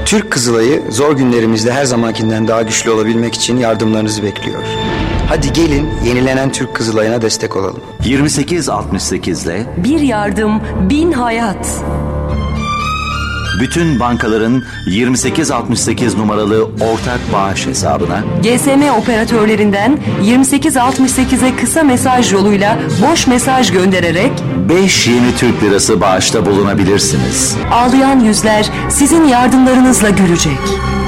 Türk Kızılayı zor günlerimizde her zamankinden daha güçlü olabilmek için yardımlarınızı bekliyor. Hadi gelin yenilenen Türk Kızılayı'na destek olalım. 2868'le Bir yardım, 1000 hayat. bütün bankaların 2868 numaralı ortak bağış hesabına GSM operatörlerinden 2868'e kısa mesaj yoluyla boş mesaj göndererek 5 yeni Türk lirası bağışta bulunabilirsiniz. ağlayan yüzler sizin yardımlarınızla gülecek.